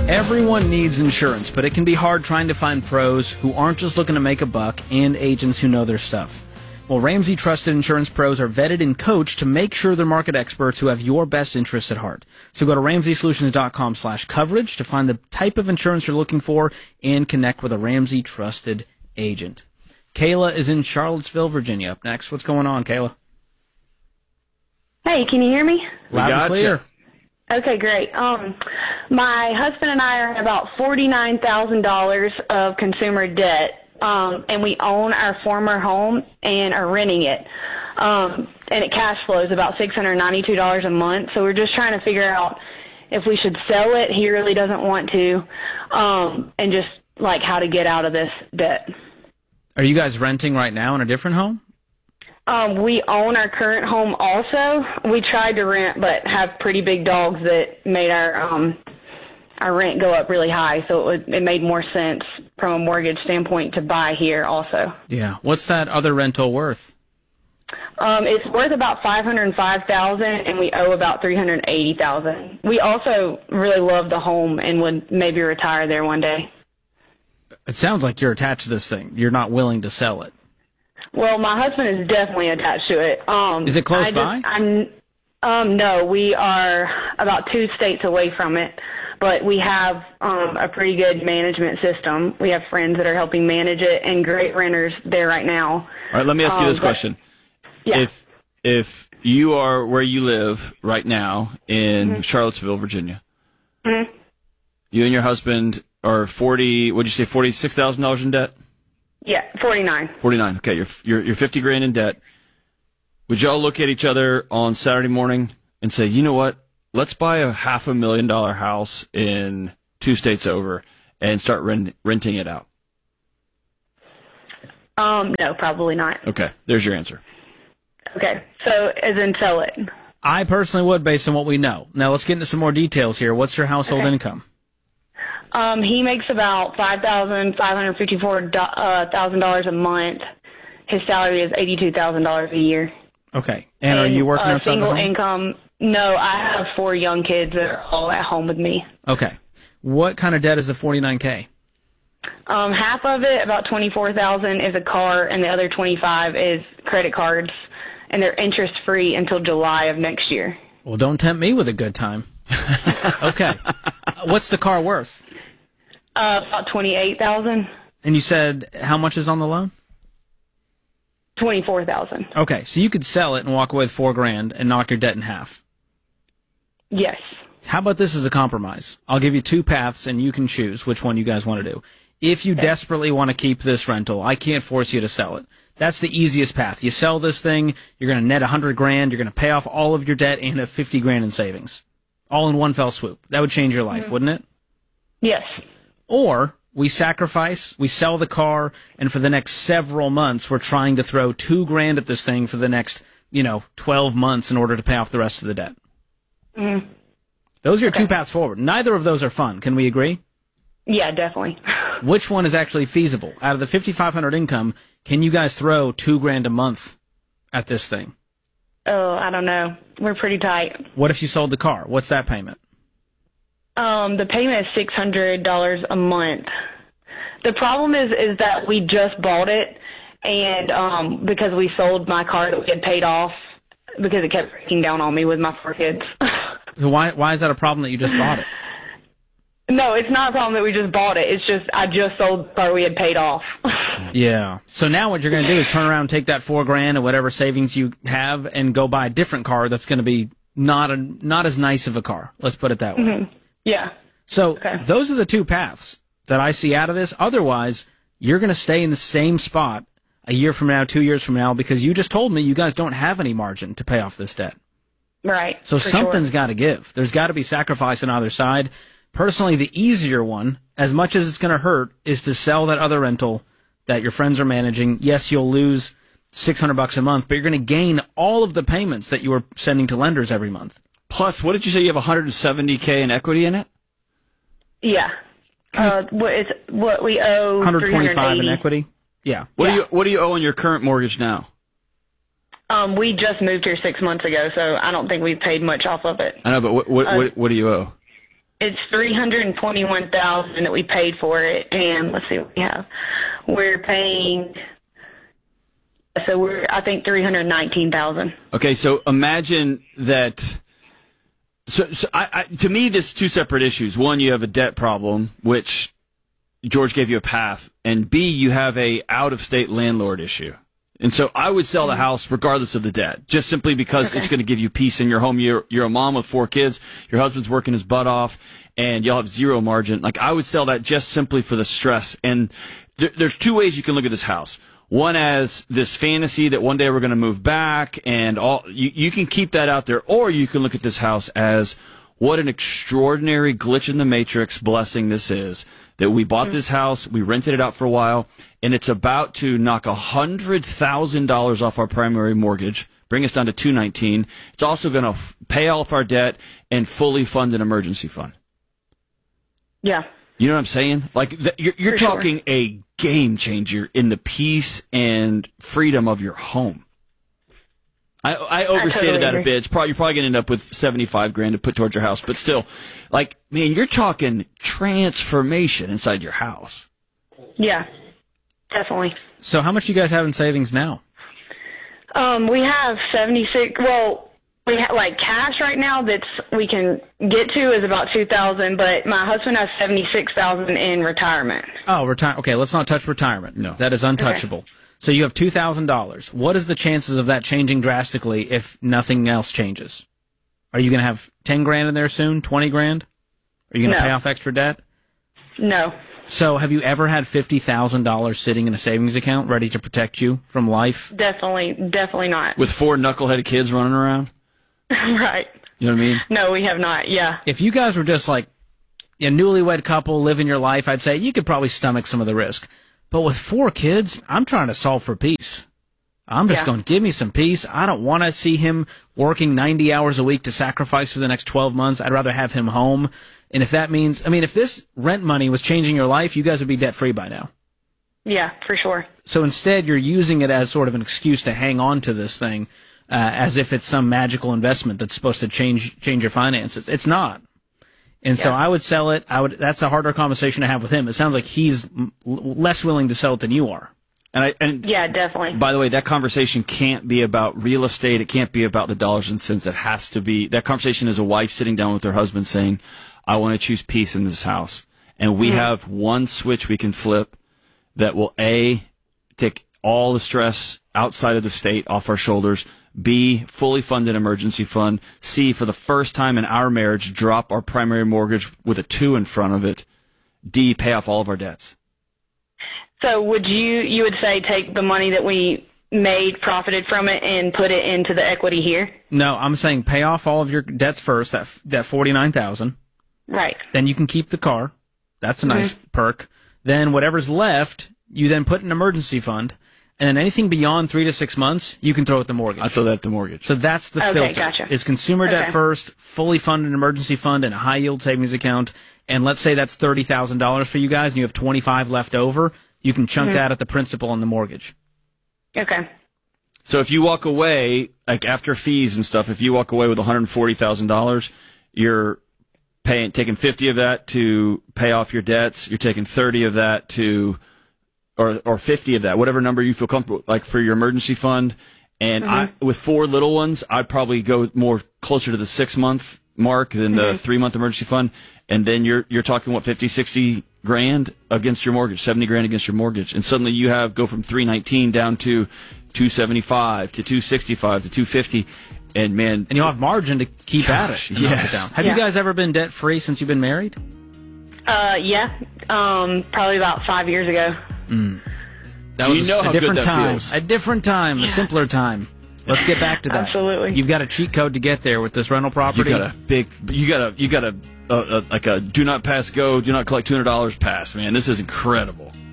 Everyone needs insurance, but it can be hard trying to find pros who aren't just looking to make a buck and agents who know their stuff. Well, Ramsey Trusted Insurance Pros are vetted and coached to make sure they're market experts who have your best interests at heart. So go to RamseySolutions.com/coverage to find the type of insurance you're looking for and connect with a Ramsey Trusted agent. Kayla is in Charlottesville, Virginia. Up next, what's going on, Kayla? Hey, can you hear me? Loud and clear. Okay, great. My husband and I are in about $49,000 of consumer debt, and we own our former home and are renting it. And it cash flows about $692 a month, so we're just trying to figure out if we should sell it. He really doesn't want to, and just like how to get out of this debt. Are you guys renting right now in a different home? We own our current home also. We tried to rent, but have pretty big dogs that made our rent go up really high. So it made more sense from a mortgage standpoint to buy here also. Yeah. What's that other rental worth? It's worth about $505,000, and we owe about $380,000. We also really love the home and would maybe retire there one day. It sounds like you're attached to this thing. You're not willing to sell it. Well, my husband is definitely attached to it. Is it close by? No, we are about 2 states away from it, but we have a pretty good management system. We have friends that are helping manage it and great renters there right now. All right, let me ask you this question. Yeah. If you are where you live right now in Charlottesville, Virginia, you and your husband are $46,000 in debt? Yeah, 49. 49. Okay, you're $50,000 in debt. Would y'all look at each other on Saturday morning and say, you know what? Let's buy a $500,000 house in 2 states over and start renting it out? No, probably not. Okay, there's your answer. Okay, so as in sell it. I personally would, based on what we know. Now let's get into some more details here. What's your household income? He makes about $554,000 a month. His salary is $82,000 a year. Okay. And are you working on single income? No, I have 4 young kids that are all at home with me. Okay. What kind of debt is the $49K? Half of it, about $24,000, is a car, and the other $25,000 is credit cards, and they're interest free until July of next year. Well, don't tempt me with a good time. Okay. What's the car worth? About $28,000. And you said how much is on the loan? $24,000. Okay, so you could sell it and walk away with $4,000 and knock your debt in half. Yes. How about this as a compromise? I'll give you 2 paths, and you can choose which one you guys want to do. If you desperately want to keep this rental, I can't force you to sell it. That's the easiest path. You sell this thing, you're going to net $100,000, you're going to pay off all of your debt and have $50,000 in savings, all in one fell swoop. That would change your life, wouldn't it? Yes. Or we sacrifice, we sell the car, and for the next several months, we're trying to throw $2,000 at this thing for the next, 12 months in order to pay off the rest of the debt. Mm-hmm. Those are your 2 paths forward. Neither of those are fun. Can we agree? Yeah, definitely. Which one is actually feasible? Out of the $5,500 income, can you guys throw $2,000 a month at this thing? Oh, I don't know. We're pretty tight. What if you sold the car? What's that payment? The payment is $600 a month. The problem is that we just bought it, and because we sold my car that we had paid off, because it kept breaking down on me with my 4 kids. So why is that a problem that you just bought it? No, it's not a problem that we just bought it. It's just I just sold the car we had paid off. Yeah. So now what you're going to do is turn around and take that $4,000 or whatever savings you have and go buy a different car that's going to be not as nice of a car. Let's put it that way. Mm-hmm. Yeah. So those are the 2 paths that I see out of this. Otherwise, you're going to stay in the same spot a year from now, 2 years from now, because you just told me you guys don't have any margin to pay off this debt. Right. So something's got to give. There's got to be sacrifice on either side. Personally, the easier one, as much as it's going to hurt, is to sell that other rental that your friends are managing. Yes, you'll lose $600 a month, but you're going to gain all of the payments that you were sending to lenders every month. Plus, what did you say? You have $170K in equity in it? Yeah. What we owe $125 in equity. Yeah. What do you owe on your current mortgage now? We just moved here 6 months ago, so I don't think we've paid much off of it. I know, but what do you owe? It's $321,000 that we paid for it, and let's see what we have. We're paying, I think $319,000. Okay, so imagine that. So to me, there's two separate issues. One, you have a debt problem, which George gave you a path, and B, you have a out-of-state landlord issue. And so I would sell the house regardless of the debt, just simply because it's going to give you peace in your home. You're a mom with 4 kids. Your husband's working his butt off, and you'll have zero margin. Like, I would sell that just simply for the stress. And there's two ways you can look at this house. One as this fantasy that one day we're going to move back, and all you can keep that out there. Or you can look at this house as what an extraordinary glitch in the matrix blessing this is. That we bought this house, we rented it out for a while, and it's about to knock $100,000 off our primary mortgage, bring us down to $219,000. It's also going to pay off our debt and fully fund an emergency fund. Yeah. You know what I'm saying? Like, you're talking a game changer in the peace and freedom of your home. I overstated that a bit. You're probably going to end up with $75,000 to put towards your house, but still, like, man, you're talking transformation inside your house. Yeah, definitely. So how much do you guys have in savings now? We have 76. Well, we have like cash right now we can get to is about 2,000, but my husband has 76,000 in retirement. Oh, okay, let's not touch retirement. No, that is untouchable. Okay. So you have $2,000. What is the chances of that changing drastically if nothing else changes? Are you going to have $10,000 in there soon? $20,000? Are you going to pay off extra debt? No. So have you ever had $50,000 sitting in a savings account ready to protect you from life? Definitely not. With 4 knuckleheaded kids running around? Right. You know what I mean? No, we have not, yeah. If you guys were just like a newlywed couple living your life, I'd say you could probably stomach some of the risk. But with 4 kids, I'm trying to solve for peace. I'm just going, give me some peace. I don't want to see him working 90 hours a week to sacrifice for the next 12 months. I'd rather have him home. And if that means, if this rent money was changing your life, you guys would be debt-free by now. Yeah, for sure. So instead, you're using it as sort of an excuse to hang on to this thing as if it's some magical investment that's supposed to change your finances. It's not. And so I would sell it. That's a harder conversation to have with him. It sounds like he's less willing to sell it than you are. And yeah, definitely. By the way, that conversation can't be about real estate. It can't be about the dollars and cents. It has to be, that conversation is a wife sitting down with her husband saying, I want to choose peace in this house. And we have one switch we can flip that will A, take all the stress outside of the state off our shoulders, B, fully fund an emergency fund, C, for the first time in our marriage, drop our primary mortgage with a 2 in front of it, D, pay off all of our debts. So would you would say take the money that we profited from it and put it into the equity here? No, I'm saying pay off all of your debts first, that $49,000. Right. Then you can keep the car. That's a nice perk. Then whatever's left, you then put in an emergency fund. And then anything beyond 3 to 6 months, you can throw at the mortgage. I throw that at the mortgage. So that's the filter. Gotcha. Is consumer debt first, fully fund an emergency fund and a high yield savings account. And let's say that's $30,000 for you guys and you have 25 left over. You can chunk that at the principal on the mortgage. Okay. So if you walk away, like after fees and stuff, if you walk away with $140,000, you're taking 50 of that to pay off your debts. You're taking 30 of that to, or 50 of that, whatever number you feel comfortable, like for your emergency fund. And with 4 little ones, I'd probably go more closer to the 6-month mark than the 3-month emergency fund. And then you're talking, what, 50, 60 grand against your mortgage, 70 grand against your mortgage. And suddenly you go from 319 down to 275 to 265 to 250. And man, and you'll have margin to keep at it. Yes. Have you guys ever been debt free since you've been married? Yeah. Probably about 5 years ago. That was how a different good that time. feels. A different time, a simpler time. Let's get back to that. Absolutely. You've got a cheat code to get there with this rental property. You got a like a do not pass go, do not collect $200 pass, man. This is incredible.